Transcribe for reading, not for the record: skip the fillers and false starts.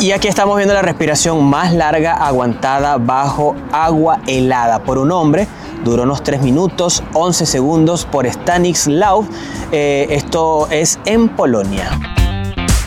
Y aquí estamos viendo la respiración más larga aguantada bajo agua helada por un hombre. Duró unos 3 minutos, 11 segundos por Stanislaw. Esto es en Polonia.